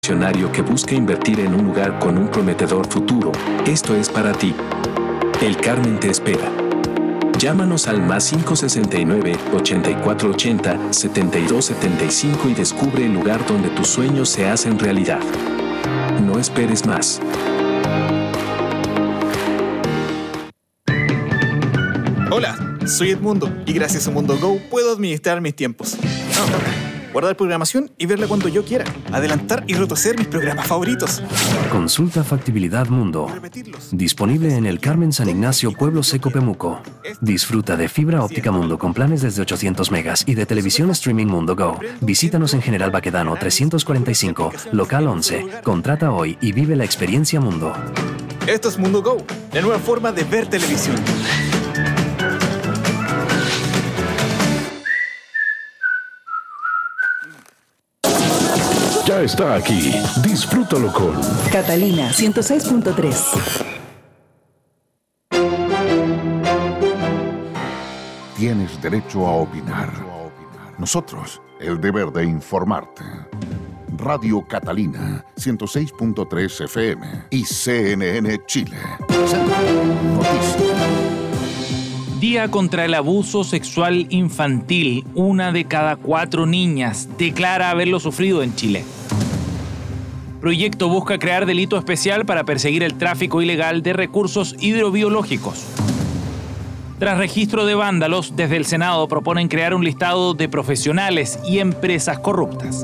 Que busca invertir en un lugar con un prometedor futuro. Esto es para ti. El Carmen te espera. Llámanos al +569 8480 7275 y descubre el lugar donde tus sueños se hacen realidad. No esperes más. Hola, soy Edmundo y gracias a Mundo Go puedo administrar mis tiempos. Guardar programación y verla cuando yo quiera. Adelantar y retroceder mis programas favoritos. Consulta Factibilidad Mundo. Disponible en el Carmen San Ignacio, Pueblo Seco, Pemuco. Disfruta de fibra óptica Mundo con planes desde 800 megas y de televisión streaming Mundo Go. Visítanos en General Baquedano 345, local 11. Contrata hoy y vive la experiencia Mundo. Esto es Mundo Go, la nueva forma de ver televisión. Ya está aquí. Disfrútalo con Catalina 106.3. Tienes derecho a opinar. Nosotros, el deber de informarte. Radio Catalina 106.3 FM y CNN Chile. Noticias. Día contra el abuso sexual infantil. 1 de cada 4 niñas declara haberlo sufrido en Chile. Proyecto busca crear delito especial para perseguir el tráfico ilegal de recursos hidrobiológicos. Tras registro de vándalos, desde el Senado proponen crear un listado de profesionales y empresas corruptas.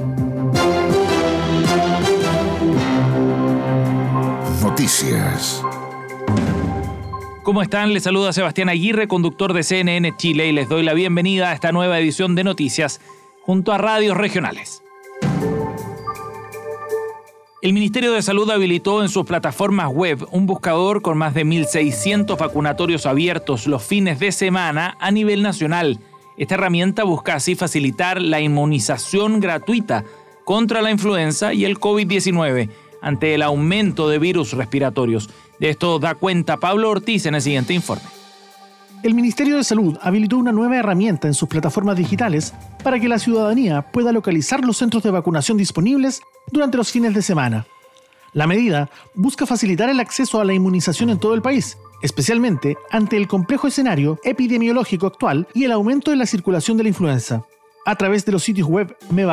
Noticias. ¿Cómo están? Les saluda Sebastián Aguirre, conductor de CNN Chile, y les doy la bienvenida a esta nueva edición de Noticias junto a radios regionales. El Ministerio de Salud habilitó en sus plataformas web un buscador con más de 1.600 vacunatorios abiertos los fines de semana a nivel nacional. Esta herramienta busca así facilitar la inmunización gratuita contra la influenza y el COVID-19 ante el aumento de virus respiratorios. De esto da cuenta Pablo Ortiz en el siguiente informe. El Ministerio de Salud habilitó una nueva herramienta en sus plataformas digitales para que la ciudadanía pueda localizar los centros de vacunación disponibles durante los fines de semana. La medida busca facilitar el acceso a la inmunización en todo el país, especialmente ante el complejo escenario epidemiológico actual y el aumento de la circulación de la influenza. A través de los sitios web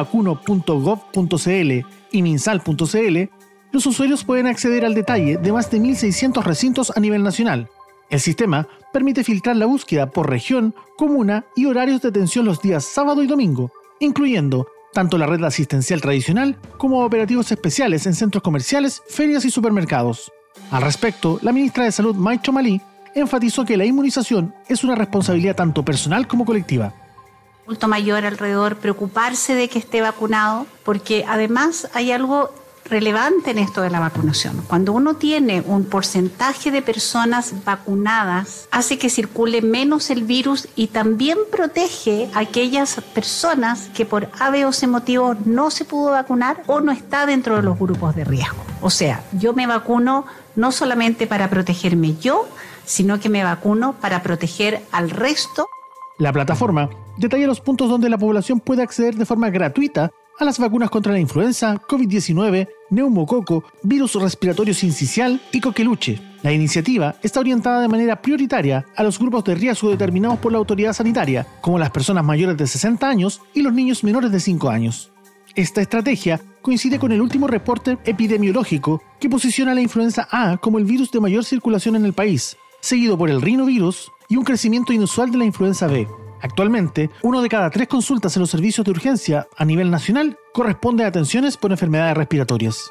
mevacuno.gov.cl y minsal.cl, los usuarios pueden acceder al detalle de más de 1.600 recintos a nivel nacional. El sistema permite filtrar la búsqueda por región, comuna y horarios de atención los días sábado y domingo, incluyendo tanto la red asistencial tradicional como operativos especiales en centros comerciales, ferias y supermercados. Al respecto, la ministra de Salud, Maicho Malí, enfatizó que la inmunización es una responsabilidad tanto personal como colectiva. Adulto mayor alrededor, preocuparse de que esté vacunado, porque además hay algo relevante en esto de la vacunación. Cuando uno tiene un porcentaje de personas vacunadas, hace que circule menos el virus y también protege a aquellas personas que por A, B o C motivo no se pudo vacunar o no está dentro de los grupos de riesgo. O sea, yo me vacuno no solamente para protegerme yo, sino que me vacuno para proteger al resto. La plataforma detalla los puntos donde la población puede acceder de forma gratuita a las vacunas contra la influenza, COVID-19, neumococo, virus respiratorio sincicial y coqueluche. La iniciativa está orientada de manera prioritaria a los grupos de riesgo determinados por la autoridad sanitaria, como las personas mayores de 60 años y los niños menores de 5 años. Esta estrategia coincide con el último reporte epidemiológico que posiciona a la influenza A como el virus de mayor circulación en el país, seguido por el rinovirus y un crecimiento inusual de la influenza B. Actualmente, 1 de cada 3 consultas en los servicios de urgencia a nivel nacional corresponde a atenciones por enfermedades respiratorias.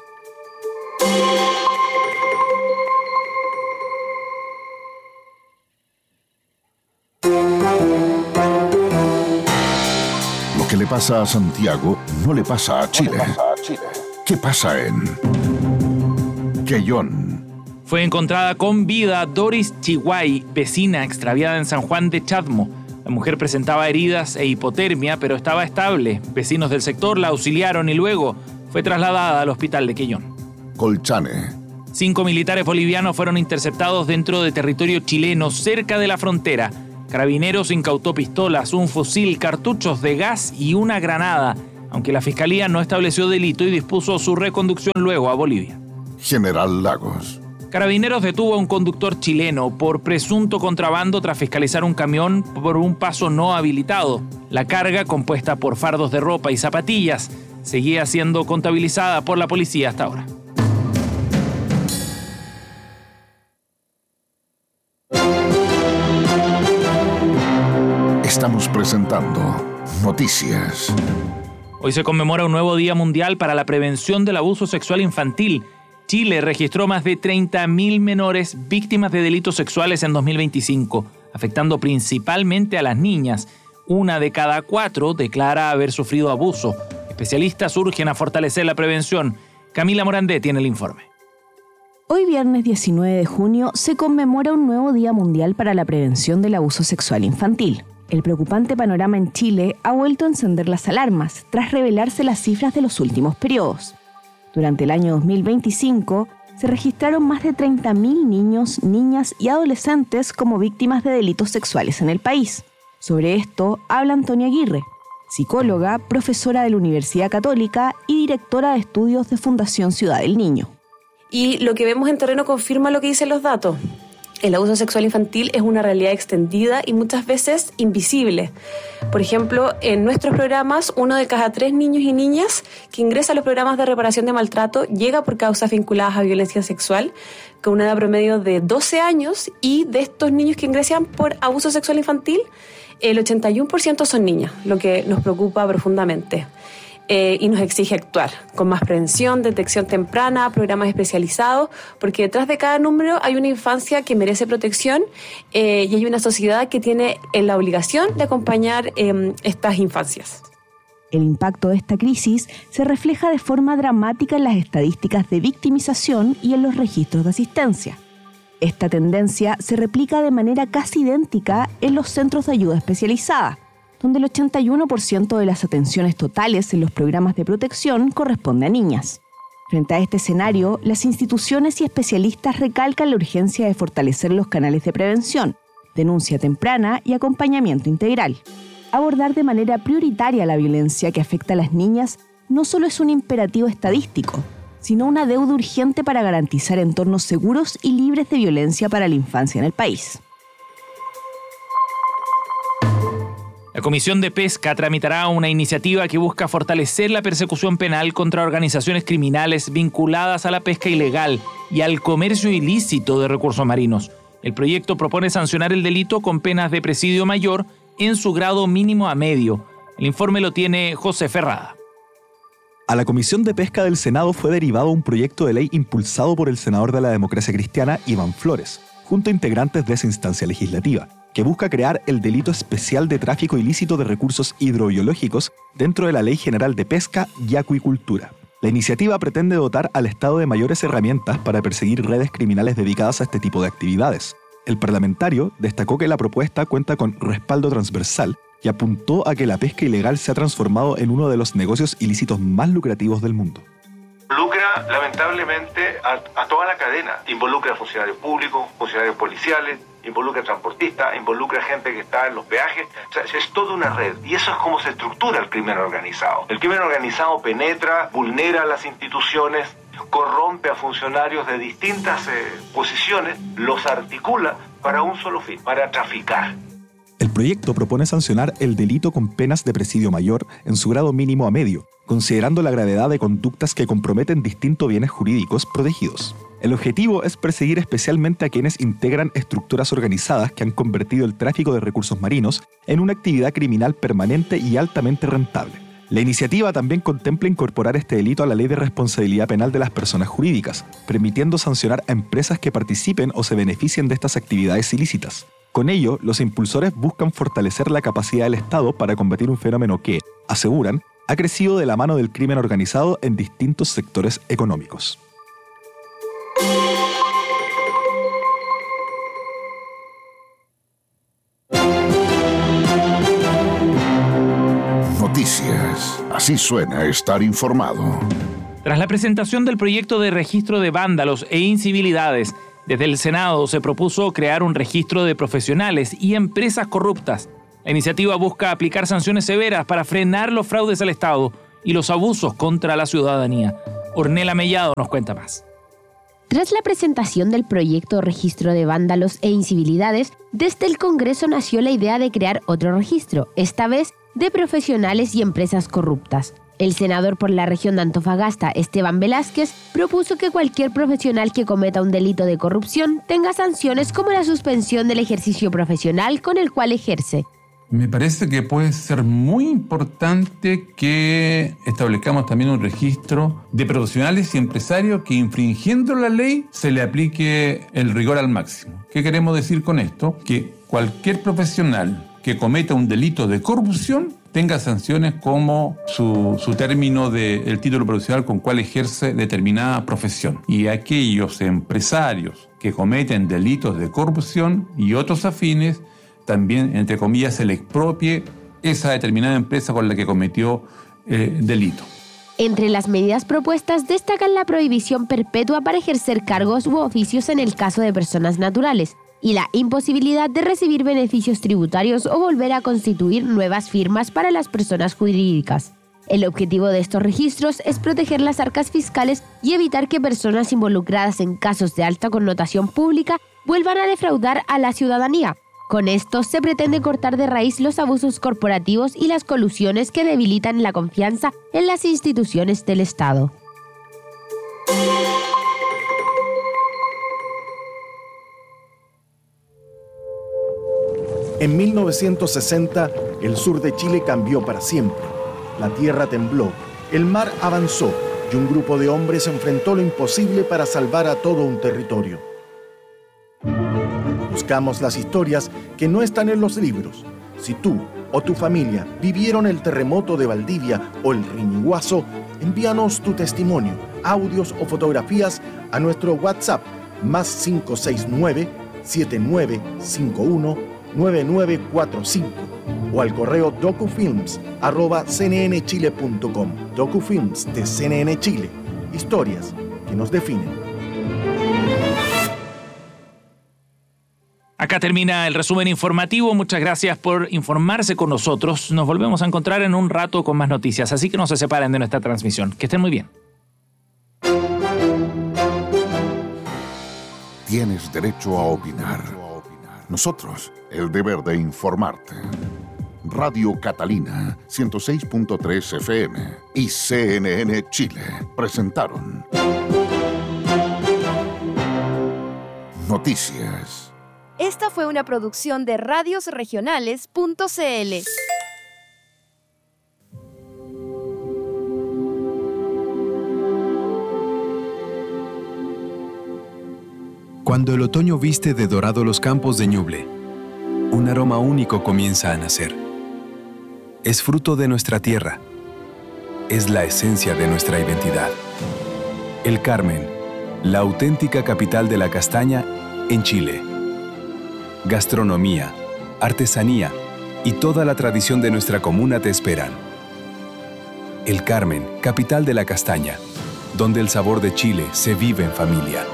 Lo que le pasa a Santiago no le pasa a Chile. ¿Qué pasa en Quellón? Fue encontrada con vida Doris Chihuay, vecina extraviada en San Juan de Chadmo. La mujer presentaba heridas e hipotermia, pero estaba estable. Vecinos del sector la auxiliaron y luego fue trasladada al hospital de Quellón. Colchane. 5 militares bolivianos fueron interceptados dentro de territorio chileno, cerca de la frontera. Carabineros incautó pistolas, un fusil, cartuchos de gas y una granada. aunque la Fiscalía no estableció delito y dispuso su reconducción luego a Bolivia. General Lagos. Carabineros detuvo a un conductor chileno por presunto contrabando tras fiscalizar un camión por un paso no habilitado. La carga, compuesta por fardos de ropa y zapatillas, seguía siendo contabilizada por la policía hasta ahora. Estamos presentando Noticias. Hoy se conmemora un nuevo Día Mundial para la Prevención del Abuso Sexual Infantil. Chile registró más de 30.000 menores víctimas de delitos sexuales en 2025, afectando principalmente a las niñas. 1 de cada 4 declara haber sufrido abuso. Especialistas urgen a fortalecer la prevención. Camila Morandé tiene el informe. Hoy viernes 19 de junio se conmemora un nuevo Día Mundial para la Prevención del Abuso Sexual Infantil. El preocupante panorama en Chile ha vuelto a encender las alarmas tras revelarse las cifras de los últimos periodos. Durante el año 2025 se registraron más de 30.000 niños, niñas y adolescentes como víctimas de delitos sexuales en el país. Sobre esto habla Antonia Aguirre, psicóloga, profesora de la Universidad Católica y directora de estudios de Fundación Ciudad del Niño. Y lo que vemos en terreno confirma lo que dicen los datos. El abuso sexual infantil es una realidad extendida y muchas veces invisible. Por ejemplo, en nuestros programas, 1 de cada 3 niños y niñas que ingresa a los programas de reparación de maltrato llega por causas vinculadas a violencia sexual, con una edad promedio de 12 años, y de estos niños que ingresan por abuso sexual infantil, el 81% son niñas, lo que nos preocupa profundamente. Y nos exige actuar con más prevención, detección temprana, programas especializados, porque detrás de cada número hay una infancia que merece protección y hay una sociedad que tiene la obligación de acompañar estas infancias. El impacto de esta crisis se refleja de forma dramática en las estadísticas de victimización y en los registros de asistencia. Esta tendencia se replica de manera casi idéntica en los centros de ayuda especializada, donde el 81% de las atenciones totales en los programas de protección corresponde a niñas. Frente a este escenario, las instituciones y especialistas recalcan la urgencia de fortalecer los canales de prevención, denuncia temprana y acompañamiento integral. Abordar de manera prioritaria la violencia que afecta a las niñas no solo es un imperativo estadístico, sino una deuda urgente para garantizar entornos seguros y libres de violencia para la infancia en el país. La Comisión de Pesca tramitará una iniciativa que busca fortalecer la persecución penal contra organizaciones criminales vinculadas a la pesca ilegal y al comercio ilícito de recursos marinos. El proyecto propone sancionar el delito con penas de presidio mayor en su grado mínimo a medio. El informe lo tiene José Ferrada. A la Comisión de Pesca del Senado fue derivado un proyecto de ley impulsado por el senador de la Democracia Cristiana, Iván Flores, junto a integrantes de esa instancia legislativa, que busca crear el delito especial de tráfico ilícito de recursos hidrobiológicos dentro de la Ley General de Pesca y Acuicultura. La iniciativa pretende dotar al Estado de mayores herramientas para perseguir redes criminales dedicadas a este tipo de actividades. El parlamentario destacó que la propuesta cuenta con respaldo transversal y apuntó a que la pesca ilegal se ha transformado en uno de los negocios ilícitos más lucrativos del mundo. Involucra lamentablemente a toda la cadena. Involucra a funcionarios públicos, funcionarios policiales, involucra a transportistas, involucra a gente que está en los peajes. O sea, es toda una red. Y eso es como se estructura el crimen organizado. El crimen organizado penetra, vulnera las instituciones, corrompe a funcionarios de distintas posiciones, los articula para un solo fin, para traficar. El proyecto propone sancionar el delito con penas de presidio mayor en su grado mínimo a medio, considerando la gravedad de conductas que comprometen distintos bienes jurídicos protegidos. El objetivo es perseguir especialmente a quienes integran estructuras organizadas que han convertido el tráfico de recursos marinos en una actividad criminal permanente y altamente rentable. La iniciativa también contempla incorporar este delito a la Ley de Responsabilidad Penal de las Personas Jurídicas, permitiendo sancionar a empresas que participen o se beneficien de estas actividades ilícitas. Con ello, los impulsores buscan fortalecer la capacidad del Estado para combatir un fenómeno que, aseguran, ha crecido de la mano del crimen organizado en distintos sectores económicos. Noticias. Así suena estar informado. Tras la presentación del proyecto de registro de vándalos e incivilidades, desde el Senado se propuso crear un registro de profesionales y empresas corruptas. La iniciativa busca aplicar sanciones severas para frenar los fraudes al Estado y los abusos contra la ciudadanía. Ornella Mellado nos cuenta más. Tras la presentación del proyecto Registro de Vándalos e Incivilidades, desde el Congreso nació la idea de crear otro registro, esta vez de profesionales y empresas corruptas. El senador por la región de Antofagasta, Esteban Velázquez, propuso que cualquier profesional que cometa un delito de corrupción tenga sanciones como la suspensión del ejercicio profesional con el cual ejerce. Me parece que puede ser muy importante que establezcamos también un registro de profesionales y empresarios que, infringiendo la ley, se le aplique el rigor al máximo. ¿Qué queremos decir con esto? Que cualquier profesional que cometa un delito de corrupción tenga sanciones como su término del título profesional con cual ejerce determinada profesión. Y aquellos empresarios que cometen delitos de corrupción y otros afines, también, entre comillas, se le expropie esa determinada empresa con la que cometió delito. Entre las medidas propuestas destacan la prohibición perpetua para ejercer cargos u oficios en el caso de personas naturales y la imposibilidad de recibir beneficios tributarios o volver a constituir nuevas firmas para las personas jurídicas. El objetivo de estos registros es proteger las arcas fiscales y evitar que personas involucradas en casos de alta connotación pública vuelvan a defraudar a la ciudadanía. Con esto se pretende cortar de raíz los abusos corporativos y las colusiones que debilitan la confianza en las instituciones del Estado. En 1960, el sur de Chile cambió para siempre. La tierra tembló, el mar avanzó y un grupo de hombres enfrentó lo imposible para salvar a todo un territorio. Buscamos las historias que no están en los libros. Si tú o tu familia vivieron el terremoto de Valdivia o el Riñiguazo, envíanos tu testimonio, audios o fotografías a nuestro WhatsApp +569 7951-9945 o al correo docufilms@cnnchile.com. Docufilms de CNN Chile. Historias que nos definen. Acá termina el resumen informativo. Muchas gracias por informarse con nosotros. Nos volvemos a encontrar en un rato con más noticias, así que no se separen de nuestra transmisión. Que estén muy bien. Tienes derecho a opinar. Nosotros, el deber de informarte. Radio Catalina, 106.3 FM y CNN Chile presentaron Noticias. Esta fue una producción de radiosregionales.cl. Cuando el otoño viste de dorado los campos de Ñuble, un aroma único comienza a nacer. Es fruto de nuestra tierra. Es la esencia de nuestra identidad. El Carmen, la auténtica capital de la castaña en Chile. Gastronomía, artesanía y toda la tradición de nuestra comuna te esperan. El Carmen, capital de la castaña, donde el sabor de Chile se vive en familia.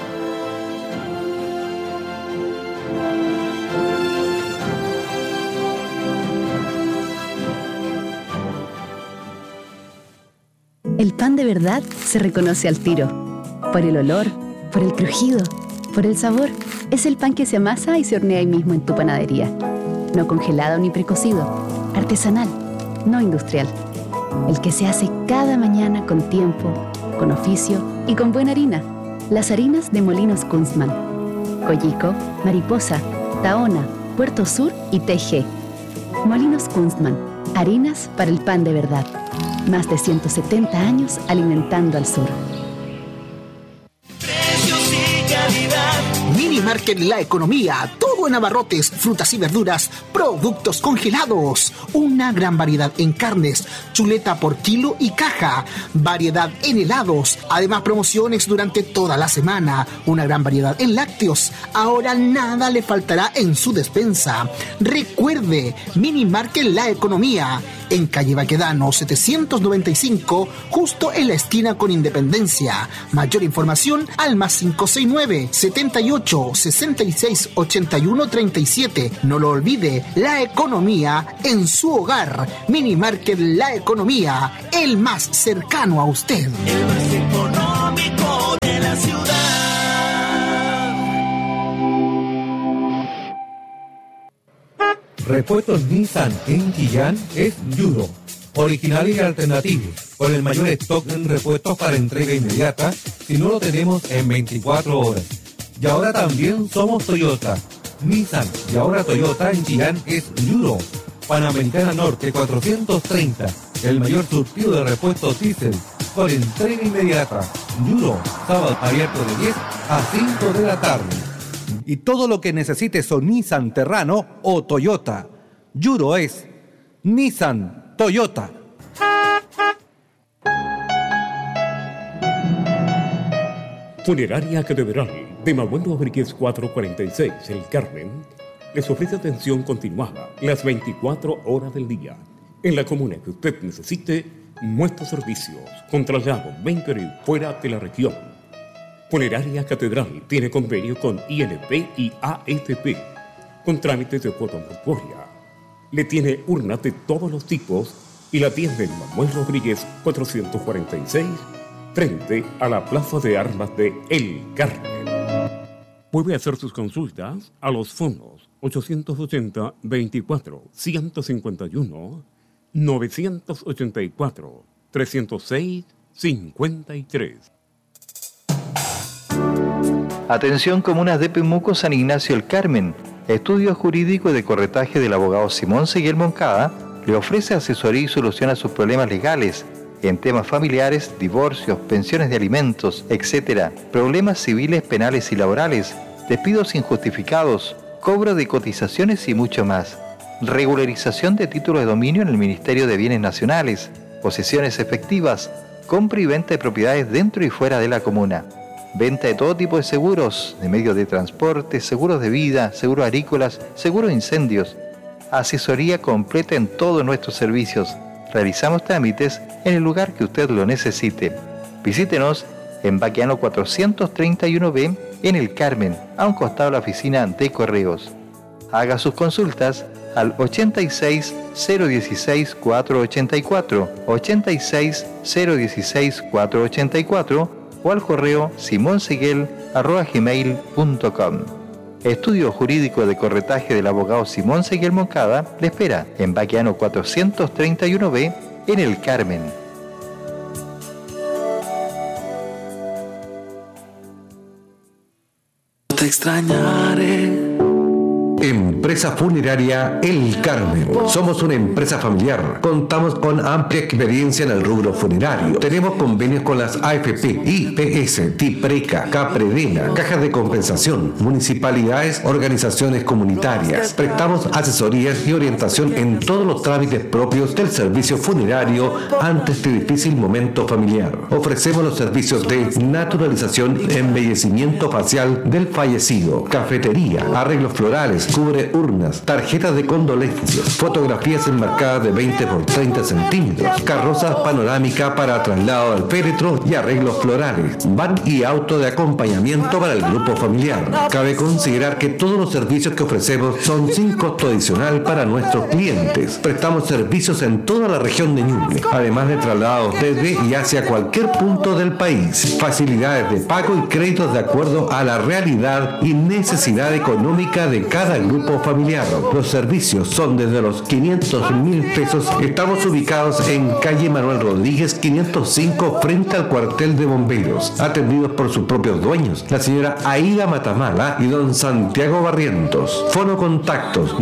El pan de verdad se reconoce al tiro. Por el olor, por el crujido, por el sabor. Es el pan que se amasa y se hornea ahí mismo en tu panadería. No congelado ni precocido. Artesanal, no industrial. El que se hace cada mañana con tiempo, con oficio y con buena harina. Las harinas de Molinos Kunstmann. Coyico, Mariposa, Tahona, Puerto Sur y TG. Molinos Kunstmann. Harinas para el pan de verdad. Más de 170 años alimentando al sur. Precios y calidad. Mini Market La Economía. Todo en abarrotes, frutas y verduras, productos congelados. Una gran variedad en carnes, chuleta por kilo y caja. Variedad en helados. Además, promociones durante toda la semana. Una gran variedad en lácteos. Ahora nada le faltará en su despensa. Recuerde, Mini Market La Economía. En calle Baquedano 795, justo en la esquina con Independencia. Mayor información al +569 78 66 81 2137. No lo olvide, la economía en su hogar. Mini Market La Economía, el más cercano a usted. El más económico de la ciudad. Repuestos Nissan en Chillán es Yuro. Original y alternativo, con el mayor stock en repuestos para entrega inmediata, si no lo tenemos en 24 horas. Y ahora también somos Toyota. Nissan y ahora Toyota en Chillán es Yuro. Panamericana Norte 430, el mayor surtido de repuestos diésel, con entrega inmediata. Yuro, sábado abierto de 10 a 5 de la tarde. Y todo lo que necesites son Nissan Terrano o Toyota. Yuro es Nissan Toyota. Funeraria Catedral de Manuel Rodríguez 446, El Carmen, les ofrece atención continuada las 24 horas del día. En la comuna que usted necesite, nuestros servicios con traslado dentro y fuera de la región. Funeraria Catedral tiene convenio con INP y AFP, con trámites de cuota mortuoria. Le tiene urnas de todos los tipos y la atiende en Manuel Rodríguez 446, frente a la Plaza de Armas de El Carmen. Puede hacer sus consultas a los fondos 880 24 151 984 306 53. Atención comunas de Pemuco, San Ignacio El Carmen. Estudio Jurídico de Corretaje del abogado Simón Seguel Moncada le ofrece asesoría y solución a sus problemas legales en temas familiares, divorcios, pensiones de alimentos, etc. Problemas civiles, penales y laborales, despidos injustificados, cobro de cotizaciones y mucho más. Regularización de títulos de dominio en el Ministerio de Bienes Nacionales, posesiones efectivas, compra y venta de propiedades dentro y fuera de la comuna. Venta de todo tipo de seguros, de medios de transporte, seguros de vida, seguros agrícolas, seguros de incendios. Asesoría completa en todos nuestros servicios. Realizamos trámites en el lugar que usted lo necesite. Visítenos en Baqueano 431B en El Carmen, a un costado de la oficina de correos. Haga sus consultas al 86 016 484, 86 016 484 o al correo simonseguel@gmail.com. Estudio Jurídico de Corretaje del abogado Simón Seguel Moncada le espera en Baqueano 431B en El Carmen. Te extrañaré. Empresa Funeraria El Carmen. Somos una empresa familiar. Contamos con amplia experiencia en el rubro funerario. Tenemos convenios con las AFP, IPS, TIPRECA, CAPREDENA, cajas de compensación, municipalidades, organizaciones comunitarias. Prestamos asesorías y orientación en todos los trámites propios del servicio funerario ante este difícil momento familiar. Ofrecemos los servicios de naturalización, embellecimiento facial del fallecido, cafetería, arreglos florales, cubre urnas, tarjetas de condolencias, fotografías enmarcadas de 20 por 30 centímetros, carrozas panorámica para traslado al féretro y arreglos florales, van y auto de acompañamiento para el grupo familiar. Cabe considerar que todos los servicios que ofrecemos son sin costo adicional para nuestros clientes. Prestamos servicios en toda la región de Ñuble, además de traslados desde y hacia cualquier punto del país. Facilidades de pago y créditos de acuerdo a la realidad y necesidad económica de cada grupo familiar. Los servicios son desde los 500.000 pesos. Estamos ubicados en calle Manuel Rodríguez 505 frente al cuartel de bomberos, atendidos por sus propios dueños, la señora Aida Matamala y don Santiago Barrientos. Fono contactos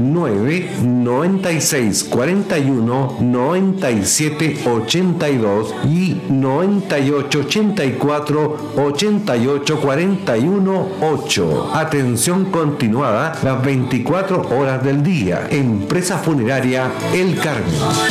996 41 97 82 y 98 84 88 41 8. Atención continuada las 24 horas del día. Empresa Funeraria El Carmen.